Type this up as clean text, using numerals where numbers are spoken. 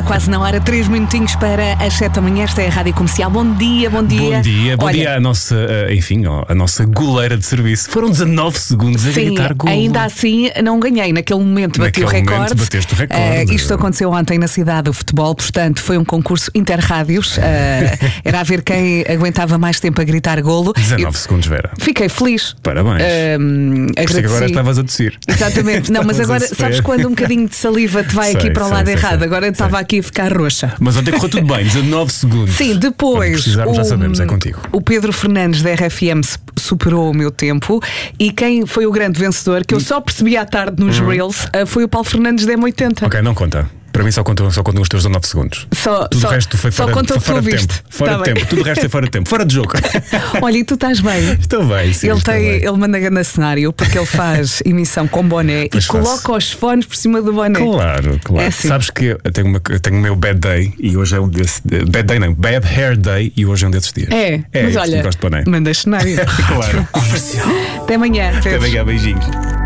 quase na hora, 3 minutinhos para as 7 da manhã. Esta é a Rádio Comercial. Bom dia, bom dia. Bom dia à nossa, a nossa goleira de serviço. Foram 19 segundos a gritar golo. Ainda assim não ganhei. Naquele momento bati o recorde. Bateste o recorde. Isto aconteceu ontem na cidade do futebol, portanto foi um concurso interrádios. Era a ver quem aguentava mais tempo a gritar golo. 19 segundos, Vera. Fiquei feliz. Parabéns. Por agora estavas a tossir. Exatamente. Não, mas agora, sabes quando um bocadinho de saliva te vai aqui para o lado errado? Agora estava aqui a ficar roxa. Mas ontem correu tudo bem, 19 segundos. Sim, depois já sabemos, é contigo. O Pedro Fernandes da RFM superou o meu tempo. E quem foi o grande vencedor, que eu só percebi à tarde nos Reels, foi o Paulo Fernandes da M80. Ok, não conta. Para mim só contam os teus 19 segundos. Tudo o resto foi fora de tempo. Fora de tempo. Tudo o resto é fora de tempo. Fora de jogo. Olha, e tu estás bem? Estou bem, sim. Ele manda grande cenário porque ele faz emissão com boné e coloca os fones por cima do boné. Claro. É assim. Sabes que eu tenho o meu bad day e hoje é um desses. Bad hair day e hoje é um desses dias. Mas olha, gosto de boné. manda cenário. Claro. Até amanhã. Até amanhã, beijinhos.